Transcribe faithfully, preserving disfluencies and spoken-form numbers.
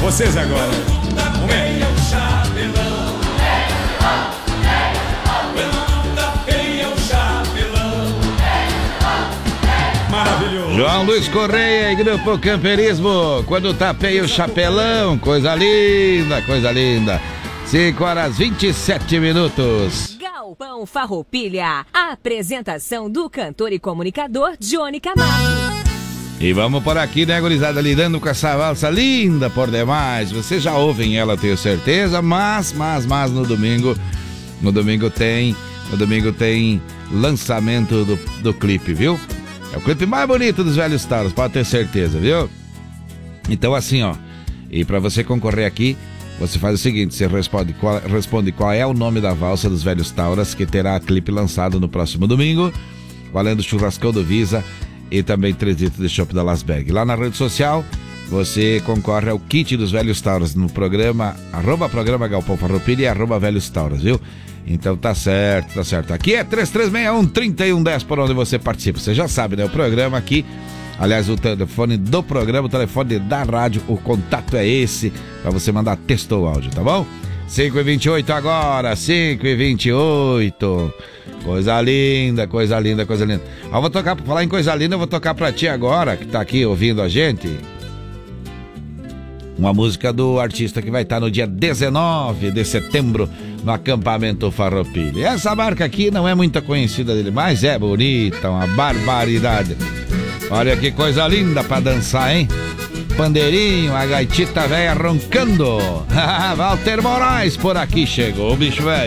Vocês agora. Momento. Maravilhoso. João Luiz Correia e Grupo Camperismo, quando tapeia o chapelão, coisa linda, coisa linda. cinco horas e vinte e sete minutos. Galpão Farroupilha, a apresentação do cantor e comunicador Johnny Camargo. E vamos por aqui, né, gurizada, lidando com essa valsa linda por demais. Vocês já ouvem ela, tenho certeza, mas, mas, mas no domingo, no domingo tem, no domingo tem lançamento do, do clipe, viu? É o clipe mais bonito dos Velhos Tauros, pode ter certeza, viu? Então assim, ó, e pra você concorrer aqui, você faz o seguinte, você responde qual, responde qual é o nome da valsa dos Velhos Tauras, que terá clipe lançado no próximo domingo, valendo o churrascão do Visa e também três litros de chopp da Lasberg. Lá na rede social, você concorre ao kit dos Velhos Tauras no programa, arroba programa Galpão Farroupilha e arroba Velhos Tauras, viu? Então tá certo, tá certo. Aqui é três três seis um, três um um zero por onde você participa. Você já sabe, né? O programa aqui, aliás, o telefone do programa, o telefone da rádio, o contato é esse, pra você mandar texto ou áudio, tá bom? cinco e vinte e oito agora, cinco e vinte e oito. Coisa linda, coisa linda, coisa linda. Eu vou tocar, pra falar em coisa linda, eu vou tocar pra ti agora, que tá aqui ouvindo a gente, uma música do artista que vai estar no dia dezenove de setembro no acampamento Farroupilha. Essa marca aqui não é muito conhecida dele, mas é bonita, uma barbaridade. Olha que coisa linda pra dançar, hein? Pandeirinho, a gaitita velha roncando. Walter Moraes por aqui chegou, o bicho velho.